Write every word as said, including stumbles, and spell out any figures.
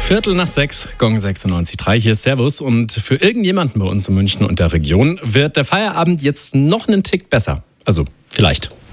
Viertel nach sechs, Gong sechsundneunzig Komma drei, hier ist Servus. Und für irgendjemanden bei uns in München und der Region wird der Feierabend jetzt noch einen Tick besser. Also vielleicht.